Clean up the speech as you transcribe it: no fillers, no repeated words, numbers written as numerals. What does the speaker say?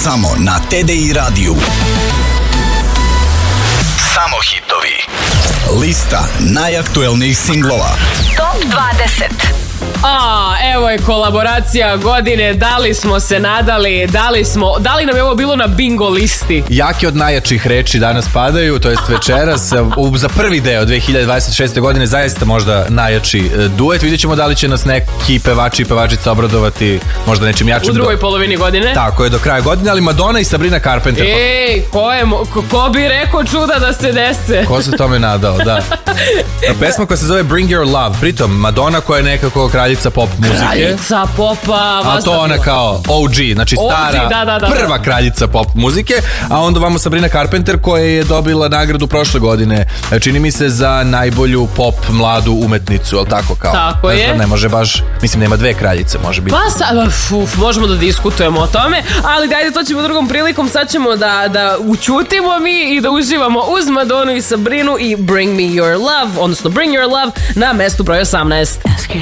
Samo na TDI radiju. Samo hitovi. Lista najaktuelnijih singlova. Top 20. Evo je kolaboracija godine, da li smo se nadali, da li nam je ovo bilo na bingo listi? Jaki od najjačih reči danas padaju, to jest večeras, za prvi deo 2026. godine zaista možda najjači duet. Vidjet ćemo da li će nas neki pevači i pevačica obradovati možda nečim jačim. U drugoj polovini godine. Tako je, do kraja godine, ali Madonna i Sabrina Carpenter. Ko bi rekao čuda da se dese? Ko se tome nadao, da. Pesma koja se zove Bring Your Love, pritom Madonna koja je nekako kraljica pop muzike. Kraljica popa. A to ona kao OG, znači stara, prva kraljica pop muzike. A onda vamo Sabrina Carpenter koja je dobila nagradu prošle godine, čini mi se, za najbolju pop mladu umetnicu, ali tako kao. Tako je. Ne može baš, mislim nema dve kraljice, može biti. Pa sad, možemo da diskutujemo o tome, ali dajde, to ćemo drugom prilikom. Sad ćemo da učutimo mi i da uživamo uz Madonu i Sabrinu i Bring Me Your Love, odnosno Bring Your Love na mestu broj 18.